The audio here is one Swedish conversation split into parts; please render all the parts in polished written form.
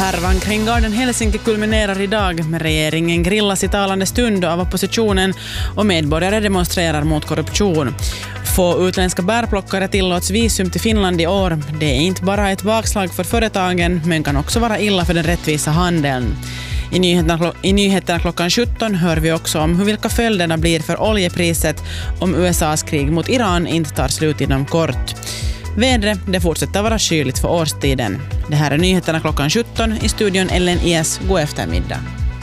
Härvan kring Garden Helsinki kulminerar idag med regeringen grillas i talande stund av oppositionen och medborgare demonstrerar mot korruption. Få utländska bärplockare tillåts visum till Finland i år. Det är inte bara ett bakslag för företagen men kan också vara illa för den rättvisa handeln. I nyheterna klockan 17 hör vi också om vilka följderna blir för oljepriset om USAs krig mot Iran inte tar slut inom kort. Vädret, det fortsätter vara kyligt för årstiden. Det här är nyheterna klockan 17 i studion Ellen Ies. God eftermiddag.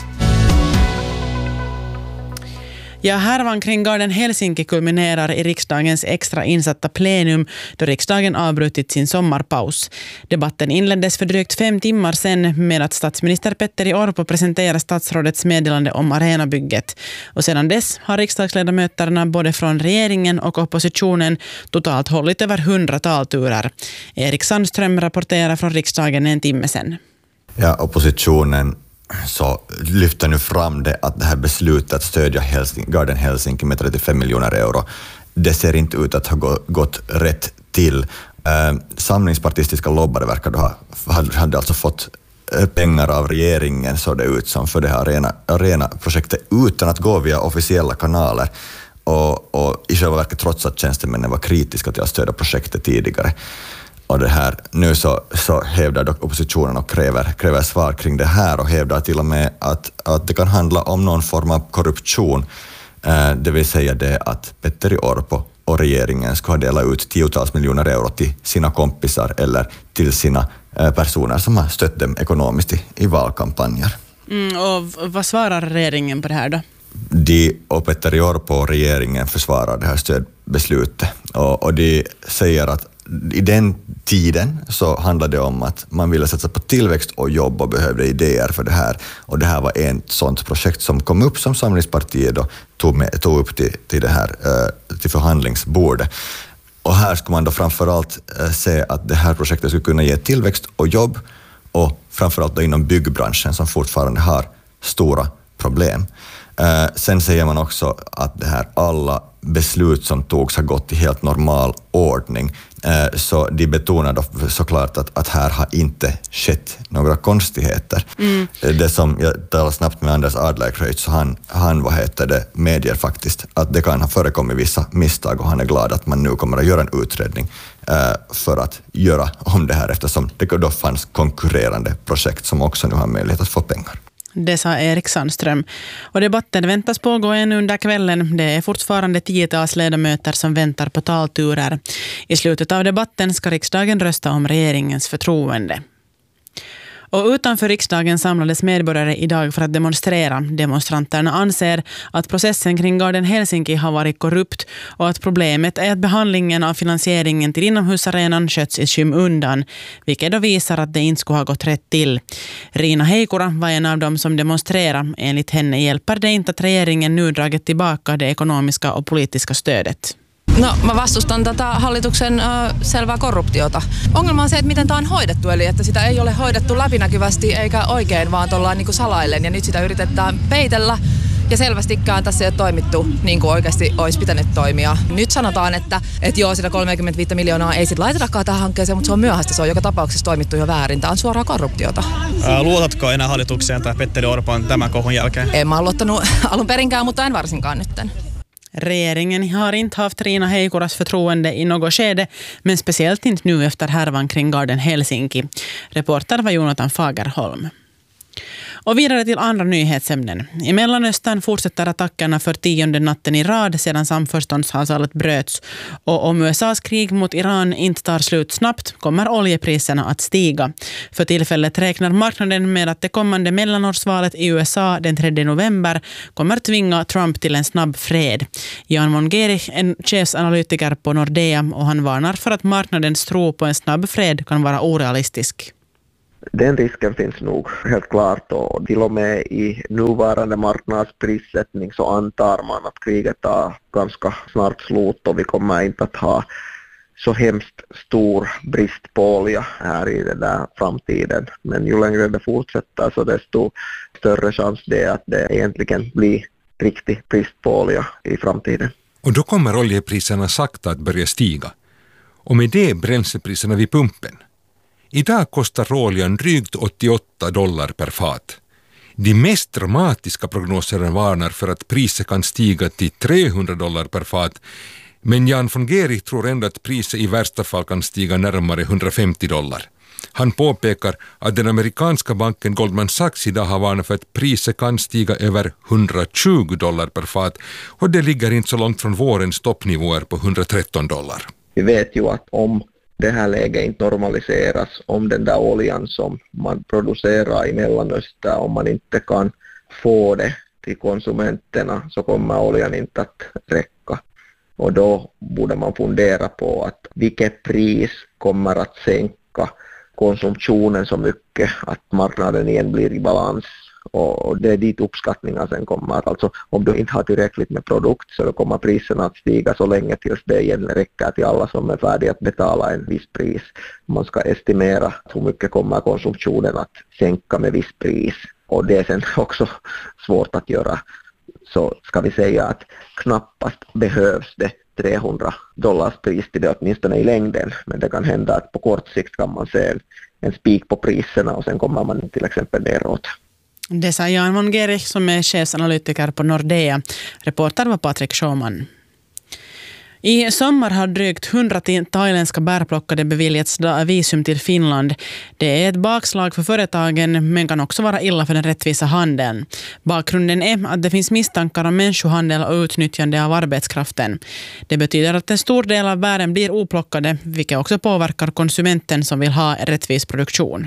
Ja, härvan kring Garden Helsinki kulminerar i riksdagens extra insatta plenum då riksdagen avbrutit sin sommarpaus. Debatten inleddes för drygt 5 timmar sedan med att statsminister Petteri Orpo presenterade statsrådets meddelande om arenabygget. Och sedan dess har riksdagsledamöterna både från regeringen och oppositionen totalt hållit över 100 turer. Erik Sandström rapporterar från riksdagen en timme sedan. Ja, oppositionen så lyfter nu fram det att det här beslutet att stödja Garden Helsinki med 35 miljoner euro, det ser inte ut att ha gått rätt till. Samlingspartistiska lobbare verkar hade alltså fått pengar av regeringen, så det ut som, för det här arena-projektet utan att gå via officiella kanaler och i själva verket trots att tjänstemännen var kritiska till att stödja projektet tidigare. Och det här, nu så hävdar dock oppositionen och kräver svar kring det här och hävdar till och med att det kan handla om någon form av korruption. Det vill säga det att Petteri Orpo och regeringen ska dela ut 10-tals miljoner euro till sina kompisar eller till sina personer som har stött dem ekonomiskt i valkampanjer. Och vad svarar regeringen på det här då? De och Petteri Orpo och regeringen försvarar det här stödbeslutet och de säger att i den tiden så handlade det om att man ville satsa på tillväxt och jobb och behövde idéer för det här. Och det här var ett sådant projekt som kom upp som Samlingspartiet då tog upp till det här till förhandlingsbordet. Och här ska man då framförallt se att det här projektet skulle kunna ge tillväxt och jobb och framförallt då inom byggbranschen som fortfarande har stora problem. Sen säger man också att det här alla beslut som togs har gått i helt normal ordning. Så de betonar då såklart att här har inte skett några konstigheter. Det som jag talar snabbt med Anders Adlercreutz, så han medger faktiskt att det kan ha förekommit vissa misstag och han är glad att man nu kommer att göra en utredning för att göra om det här eftersom det då fanns konkurrerande projekt som också nu har möjlighet att få pengar. Det sa Erik Sandström. Och debatten väntas pågå ännu under kvällen. Det är fortfarande 10-tals ledamöter som väntar på talturer. I slutet av debatten ska riksdagen rösta om regeringens förtroende. Och utanför riksdagen samlades medborgare idag för att demonstrera. Demonstranterna anser att processen kring Garden Helsinki har varit korrupt och att problemet är att behandlingen av finansieringen till inomhusarenan sköts i skymundan, vilket då visar att det inte skulle ha gått rätt till. Riina Heikura var en av dem som demonstrerade. Enligt henne hjälper det inte att regeringen nu dragit tillbaka det ekonomiska och politiska stödet. No, mä vastustan tätä hallituksen selvää korruptiota. Ongelma on se, että miten tämä on hoidettu, eli että sitä ei ole hoidettu läpinäkyvästi eikä oikein, vaan tuollaan niin kuin salaillen ja nyt sitä yritetään peitellä. Ja selvästikään tässä ei ole toimittu niin kuin oikeasti olisi pitänyt toimia. Nyt sanotaan, että joo, sitä 35 miljoonaa ei sitten laitetakaan tähän hankkeeseen, mutta se on myöhäistä. Se on joka tapauksessa toimittu jo väärin. Tämä on suoraa korruptiota. Luotatko enää hallitukseen tai Petteri Orpon tämän kohun jälkeen? En mä ole luottanut alun perinkään, mutta en varsinkaan nytten. Regeringen har inte haft Riina Heikuras förtroende i något skede, men speciellt inte nu efter härvan kring Garden Helsinki. Reporter var Jonathan Fagerholm. Och vidare till andra nyhetsämnen. I Mellanöstern fortsätter attackerna för 10:e natten i rad sedan samförståndsavtalet bröts. Och om USAs krig mot Iran inte tar slut snabbt kommer oljepriserna att stiga. För tillfället räknar marknaden med att det kommande mellanårsvalet i USA den 3 november kommer tvinga Trump till en snabb fred. Jan von Gerich är en chefsanalytiker på Nordea och han varnar för att marknadens tro på en snabb fred kan vara orealistisk. Den risken finns nog helt klart och till och med i nuvarande marknadsprissättning så antar man att kriget tar ganska snart slut och vi kommer inte att ha så hemskt stor brist på olja här i den där framtiden. Men ju längre det fortsätter så desto större chans det är att det egentligen blir riktig brist på olja i framtiden. Och då kommer oljepriserna sakta att börja stiga. Och med det bränslepriserna vid pumpen. Idag kostar råoljan drygt $88 per fat. De mest dramatiska prognoserna varnar för att priset kan stiga till $300 per fat, men Jan von Gerich tror ändå att priset i värsta fall kan stiga närmare $150. Han påpekar att den amerikanska banken Goldman Sachs idag har varnat för att priset kan stiga över $120 per fat, och det ligger inte så långt från vårens toppnivåer på $113. Vi vet ju att om det här läget inte normaliseras, om den där oljan som man producerar i Mellanöstern, om man inte kan få det till konsumenterna, så kommer oljan inte att räcka. Och då borde man fundera på att vilket pris kommer att sänka konsumtionen så mycket att marknaden igen blir i balans. Och det är dit uppskattningar sen kommer. Alltså om du inte har tillräckligt med produkt, så då kommer priserna att stiga så länge tills det igen räcker till alla som är färdiga att betala en viss pris. Man ska estimera hur mycket kommer konsumtionen att sänka med viss pris. Och det är sen också svårt att göra. Så ska vi säga att knappast behövs det $300 pris till det, åtminstone i längden. Men det kan hända att på kort sikt kan man se en spik på priserna och sen kommer man till exempel neråt. Det sa Jan von Gerich som är chefsanalytiker på Nordea. Reporter var Patrik Sjöman. I sommar har drygt 100 thailändska bärplockare beviljats visum till Finland. Det är ett bakslag för företagen, men kan också vara illa för den rättvisa handeln. Bakgrunden är att det finns misstankar om människohandel och utnyttjande av arbetskraften. Det betyder att en stor del av bären blir oplockade, vilket också påverkar konsumenten som vill ha rättvis produktion.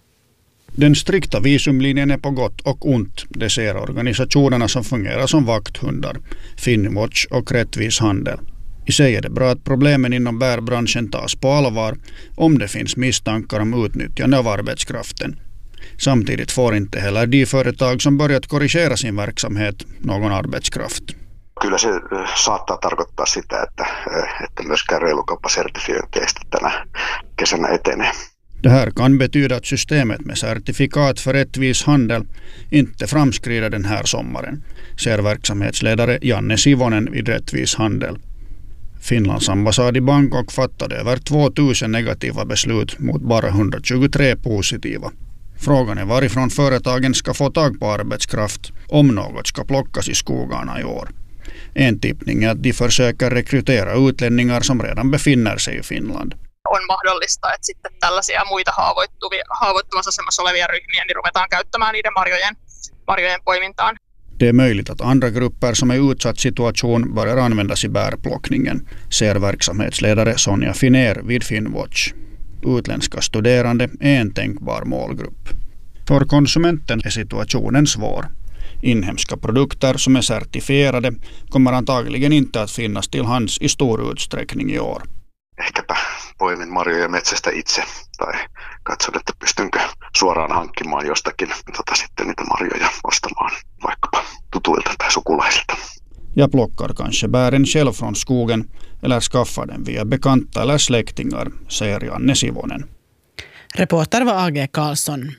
Den strikta visumlinjen är på gott och ont, det ser organisationerna som fungerar som vakthundar, Finnwatch och Rättvis handel. I sig är det bra att problemen inom bärbranschen tas på allvar om det finns misstankar om utnyttjande av arbetskraften. Samtidigt får inte heller de företag som börjat korrigera sin verksamhet någon arbetskraft. Kyllä se saattaa tarkoittaa sitä, että myöskään reilukauppasertifiointeista tänä kesänä etenee. Det här kan betyda att systemet med certifikat för rättvis handel inte framskrider den här sommaren, säger verksamhetsledare Janne Sivonen vid Rättvis handel. Finlands ambassad i Bangkok fattade över 2000 negativa beslut mot bara 123 positiva. Frågan är varifrån företagen ska få tag på arbetskraft om något ska plockas i skogarna i år. En tippning är att de försöker rekrytera utlänningar som redan befinner sig i Finland. On mahdollista, että sitten tällaisia muita haavoittuvassa asemassa olevia ryhmiä niin ruvetaan käyttämään niiden marjojen poimintaan. Det är möjligt att andra grupper som är i utsatt situation börjar användas i bärplockningen, ser verksamhetsledare Sonja Finner vid Finnwatch. Utländska studerande är en tänkbar målgrupp. För konsumenten är situationen svår. Inhemska produkter som är certifierade kommer antagligen inte att finnas till hands i stor utsträckning i år. Ehkäpä poimin marjoja metsästä itse tai katson, että pystynkö suoraan hankkimaan jostakin sitten niitä marjoja ostamaan vaikkapa tutuilta tai sukulaisilta. Jag plockar kanske bären själv från skogen eller skaffar den via bekanta eller släktingar, säger Janne Sivonen. Reporter var A.G. Karlsson.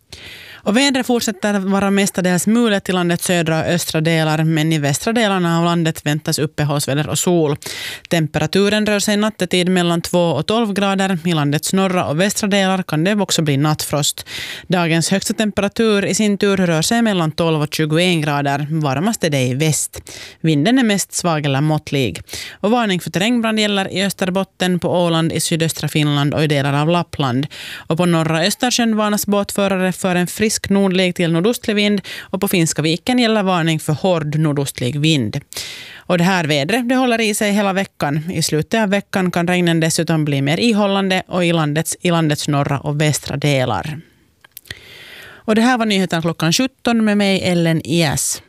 Och vädret fortsätter vara mestadels mulet i landets södra och östra delar, men i västra delarna av landet väntas uppehållsväder och sol. Temperaturen rör sig nattetid mellan 2 och 12 grader. I landets norra och västra delar kan det också bli nattfrost. Dagens högsta temperatur i sin tur rör sig mellan 12 och 21 grader. Varmast är det i väst. Vinden är mest svag eller måttlig. Och varning för terrängbrand gäller i Österbotten, på Åland, i sydöstra Finland och i delar av Lappland. Och på norra Östersjön varnas båtförare för en frisk nordlig till nordostlig vind, och på Finska viken gäller varning för hård nordostlig vind. Och det här vädret det håller i sig hela veckan. I slutet av veckan kan regnen dessutom bli mer ihållande och i landets norra och västra delar. Och det här var nyheten klockan 17 med mig Ellen Ias.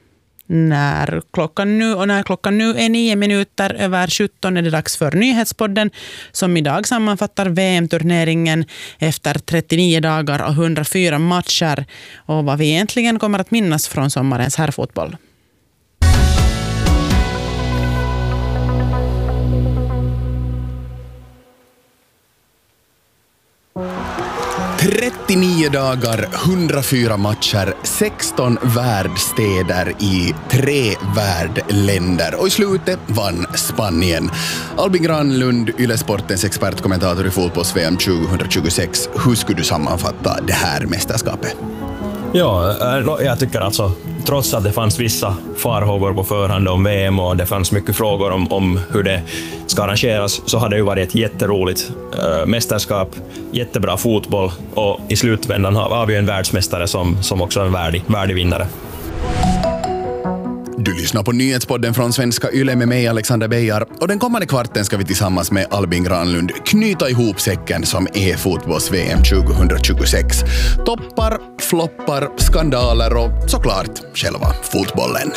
När klockan nu är 9 minuter över 17 är det dags för nyhetspodden som idag sammanfattar VM-turneringen efter 39 dagar och 104 matcher och vad vi egentligen kommer att minnas från sommarens herrfotboll. 39 dagar, 104 matcher, 16 värdstäder i 3 värdländer. Och i slutet vann Spanien. Albin Granlund, Yle Sportens expertkommentator i fotbolls-VM 2026. Hur skulle du sammanfatta det här mästerskapet? Ja, jag tycker alltså, trots att det fanns vissa farhågor på förhand om VM och det fanns mycket frågor om hur det ska arrangeras, så har det ju varit ett jätteroligt mästerskap, jättebra fotboll, och i slutvändan har vi en världsmästare som också är en värdig vinnare. Du lyssnar på nyhetspodden från Svenska Yle med mig, Alexander Beijar, och den kommande kvarten ska vi tillsammans med Albin Granlund knyta ihop säcken som är fotbolls-VM 2026. Toppar, floppar, skandaler och såklart själva fotbollen.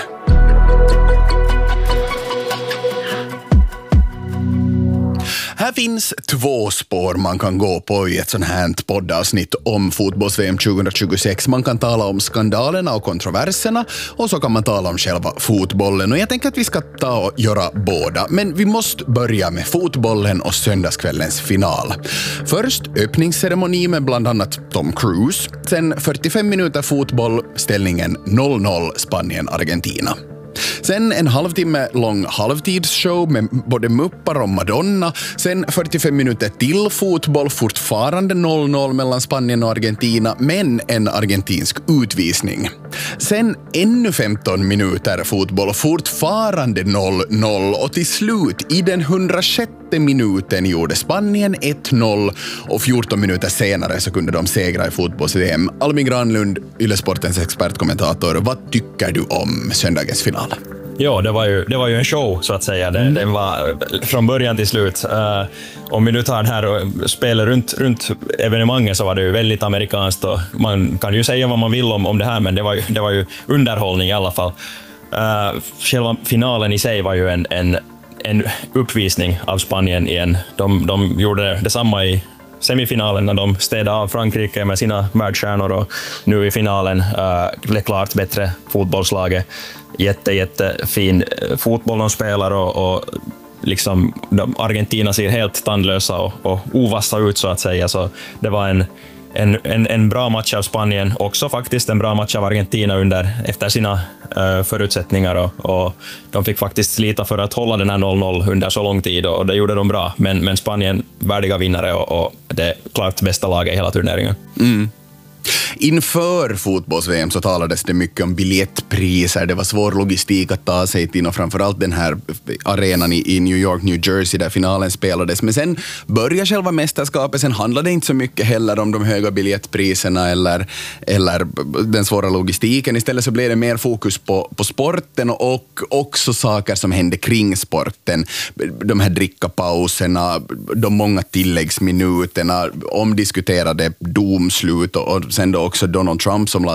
Här finns 2 spår man kan gå på i ett sånt här poddavsnitt om fotbolls-VM 2026. Man kan tala om skandalerna och kontroverserna, och så kan man tala om själva fotbollen. Och jag tänker att vi ska ta och göra båda. Men vi måste börja med fotbollen och söndagskvällens final. Först öppningsceremoni med bland annat Tom Cruise. Sen 45 minuter fotboll, ställningen 0-0 Spanien-Argentina. Sen en halvtimme lång halvtidsshow med både muppar och Madonna. Sen 45 minuter till fotboll, fortfarande 0-0 mellan Spanien och Argentina, men en argentinsk utvisning. Sen ännu 15 minuter fotboll, fortfarande 0-0, och till slut i den 106 minuten gjorde Spanien 1-0, och 14 minuter senare så kunde de segra i fotbolls-VM. Albin Granlund, Yle Sportens expertkommentator, vad tycker du om söndagens final? Ja, det var ju en show så att säga. Den var från början till slut. Om vi nu tar det här och spelar runt evenemanget, så var det ju väldigt amerikanskt, och man kan ju säga vad man vill om det här, men det var ju underhållning i alla fall. Själva finalen i sig var ju en uppvisning av Spanien igen. De gjorde detsamma i semifinalen när de städade av Frankrike med sina världsstjärnor, och nu i finalen det klart bättre fotbollslaget. Jättefin fotboll de spelar, och liksom Argentina ser helt tandlösa och ovassa ut så att säga, så det var en bra match av Spanien, också faktiskt en bra match av Argentina efter sina förutsättningar, och de fick faktiskt slita för att hålla den här 0-0 under så lång tid, och det gjorde de bra, men Spanien värdiga vinnare och det klart bästa laget i hela turneringen. Inför fotbolls-VM så talades det mycket om biljettpriser. Det var svår logistik att ta sig till, och framförallt den här arenan i New York, New Jersey, där finalen spelades. Men sen började själva mästerskapet. Sen handlade det inte så mycket heller om de höga biljettpriserna eller den svåra logistiken. Istället så blev det mer fokus på sporten, och också saker som hände kring sporten. De här drickapauserna, de många tilläggsminuterna, omdiskuterade domslut, och sen då också Donald Trump som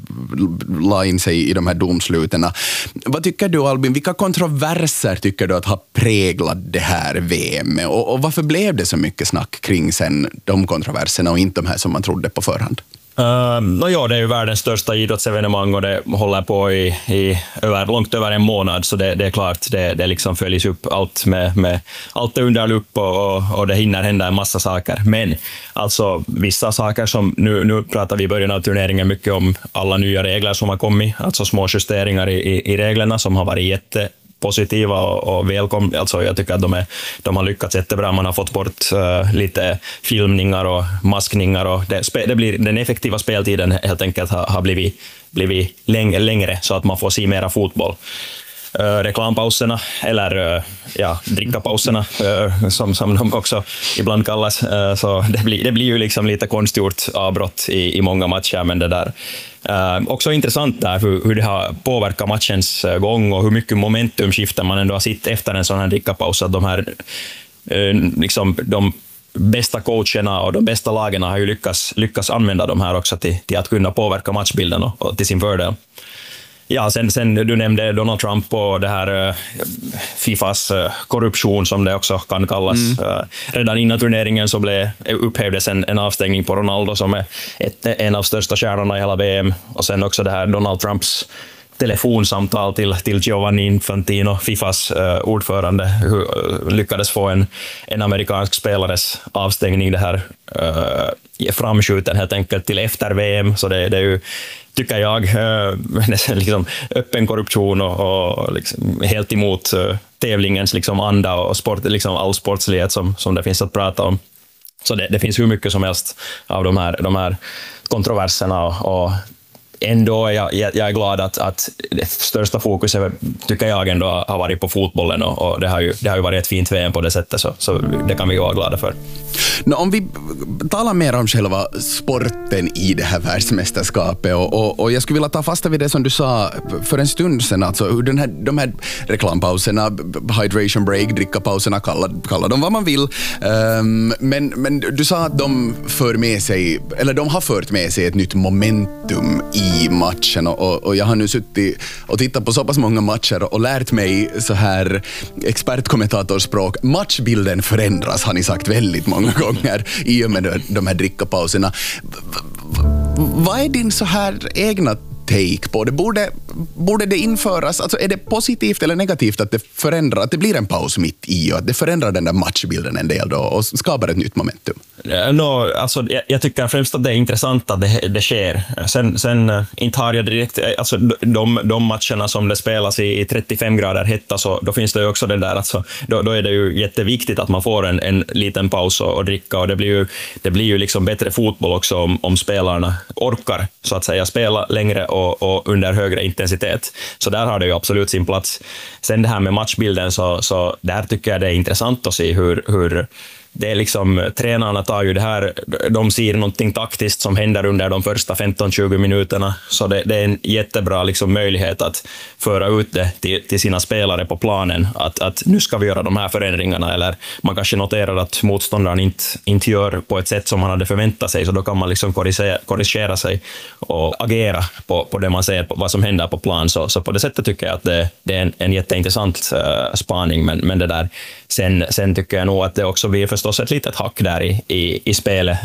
la in sig i de här domslutena. Vad tycker du, Albin? Vilka kontroverser tycker du att har präglat det här VM? Och varför blev det så mycket snack kring sen de kontroverserna och inte de här som man trodde på förhand? Det är ju världens största idrottsevenemang, och det håller på i långt över en månad, så det är klart, det liksom följs upp allt med allt är under lupp, och det hinner hända en massa saker. Men alltså vissa saker som nu pratar vi i början av turneringen mycket om alla nya regler som har kommit, alltså små justeringar i reglerna som har varit jättepositiva och välkomna. Alltså jag tycker att de har lyckats jättebra. Man har fått bort lite filmningar och maskningar, och det blir den effektiva speltiden helt enkelt har blivit längre, så att man får se mera fotboll. Reklampauserna, eller drickapauserna som de också ibland kallas, så det blir ju liksom lite konstgjort avbrott i många matcher, men det där också intressant där hur det har påverkat matchens gång, och hur mycket momentumskiften man ändå har sett efter en sån här drickapaus, att de här liksom de bästa coacherna och de bästa lagen har ju lyckats använda de här också till att kunna påverka matchbilden och till sin fördel. Ja, sen du nämnde Donald Trump och det här Fifas korruption som det också kan kallas. Redan innan turneringen så upphävdes en avstängning på Ronaldo som är en av största stjärnorna i hela VM. Och sen också det här Donald Trumps telefonsamtal till Giovanni Infantino, Fifas ordförande, lyckades få en amerikansk spelares avstängning det här framskjuten helt enkelt till efter VM, så det är ju, tycker jag, liksom öppen korruption och liksom helt emot tävlingens liksom anda och sport, liksom all sportslighet som det finns att prata om. Så det finns hur mycket som helst av de här kontroverserna och ändå är jag är glad att det största fokuset tycker jag ändå har varit på fotbollen och det har ju varit ett fint VM på det sättet, så det kan vi ju vara glada för. Om vi talar mer om själva sporten i det här världsmästerskapet och jag skulle vilja ta fasta vid det som du sa för en stund sedan, alltså hur de här reklampauserna, hydration break, drickapauserna, kalla dem vad man vill, men du sa att de har fört med sig ett nytt momentum i matchen och jag har nu suttit och tittat på så pass många matcher och lärt mig så här expertkommentatorspråk. Matchbilden förändras, har ni sagt väldigt många gånger i och med de här drickapauserna. Vad är din så här egna take på det? Borde det införas, alltså är det positivt eller negativt att det förändrar, att det blir en paus mitt i och att det förändrar den där matchbilden en del då och skapar ett nytt momentum? Alltså, jag tycker främst att det är intressant att det sker. Sen inte har jag direkt, alltså de matcherna som det spelas i 35 grader hetta, så då finns det ju också det där, alltså, då är det ju jätteviktigt att man får en liten paus och dricka, och det blir ju liksom bättre fotboll också om spelarna orkar så att säga spela längre och under högre intensitet. Så där har det ju absolut sin plats. Sen det här med matchbilden, så där tycker jag det är intressant att se hur det är liksom, tränarna tar ju det här, de ser någonting taktiskt som händer under de första 15-20 minuterna, så det är en jättebra liksom möjlighet att föra ut det till sina spelare på planen, att nu ska vi göra de här förändringarna, eller man kanske noterar att motståndaren inte gör på ett sätt som man hade förväntat sig, så då kan man liksom korrigera sig och agera på det man ser, på vad som händer på plan, så på det sättet tycker jag att det är en jätteintressant spaning, men det där, sen tycker jag nog att det också blir förstås ett litet hack där i spelet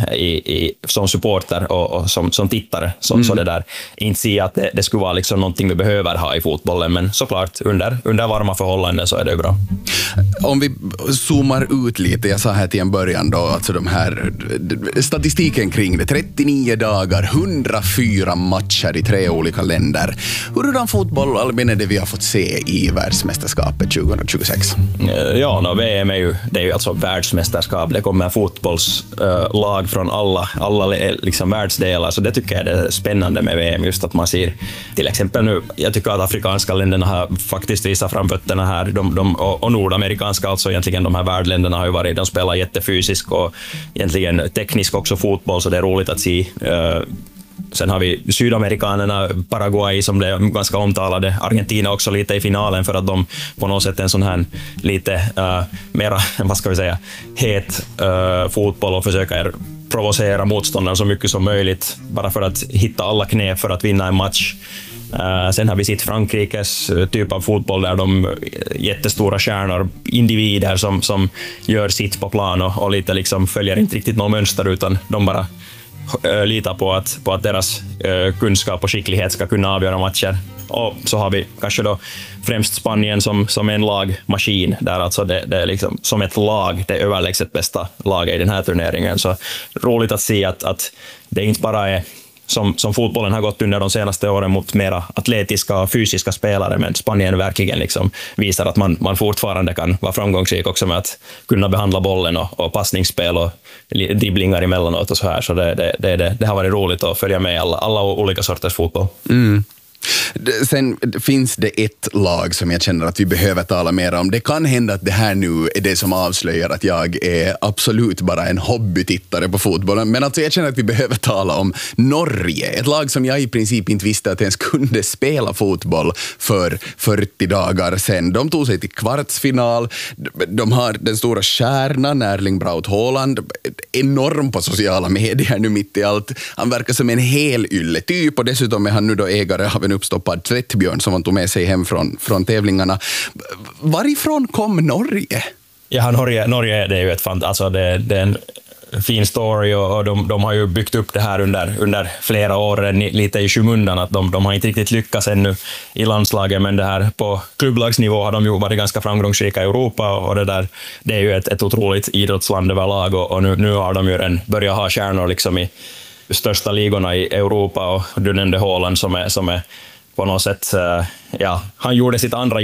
som supporter och som tittare, så det där, inte se att det skulle vara liksom någonting vi behöver ha i fotbollen, men såklart under varma förhållanden så är det bra. Om vi zoomar ut lite, jag sa här till en början då, alltså de här statistiken kring det, 39 dagar, 104 matcher i 3 olika länder. Hurdan fotboll, Albin, är det vi har fått se i världsmästerskapet 2026? Ja, VM är ju alltså världsmästerskap. Det kommer fotbollslag från alla liksom världsdelar, så det tycker jag är spännande med VM, just att man ser till exempel nu, jag tycker att afrikanska länderna har faktiskt visat framfötterna här, och nordamerikanska, alltså egentligen de här värdländerna har ju varit, de spelar jättefysisk och egentligen teknisk också fotboll, så det är roligt att se. Sen har vi sydamerikanerna, Paraguay som blev ganska omtalade, Argentina också lite i finalen för att de på något sätt en sån här lite mera, vad ska vi säga, het fotboll och försöker provocera motståndaren så mycket som möjligt bara för att hitta alla knep för att vinna en match. Sen har vi sett Frankrikes typ av fotboll där de jättestora stjärnor, individer som gör sitt på plan och lite liksom följer inte riktigt något mönster, utan de bara litar på att deras kunskap och skicklighet ska kunna avgöra matcher. Och så har vi kanske då främst Spanien som en lagmaskin, där alltså det är liksom som ett lag, det överlägset bästa laget i den här turneringen. Så roligt att se att det inte bara är som fotbollen har gått under de senaste åren mot mera atletiska och fysiska spelare, men Spanien verkligen liksom visar att man fortfarande kan vara framgångsrik också med att kunna behandla bollen och passningsspel och dribblingar emellanåt och så här. Så det har varit roligt att följa med alla olika sorters fotboll. Mm. Sen finns det ett lag som jag känner att vi behöver tala mer om. Det kan hända att det här nu är det som avslöjar att jag är absolut bara en hobbytittare på fotbollen. Men alltså jag känner att vi behöver tala om Norge. Ett lag som jag i princip inte visste att ens kunde spela fotboll för 40 dagar sedan. De tog sig till kvartsfinal. De har den stora stjärnan Erling Braut Haaland. Enorm på sociala medier nu mitt i allt. Han verkar som en hel ylletyp, och dessutom är han nu då ägare av en uppstoppad tvättbjörn som han tog med sig hem från tävlingarna. Varifrån kom Norge? Ja, Norge det är ju ett alltså det är en fin story och de har ju byggt upp det här under flera år lite i skymundan, att de har inte riktigt lyckats ännu i landslaget, men det här på klubblagsnivå har de ju varit ganska framgångsrika i Europa, och det är ju ett otroligt idrottsland överlag, och nu har de ju börjat ha stjärnor liksom i största ligorna i Europa, och du nämnde Haaland som är på något sätt, han gjorde sitt andra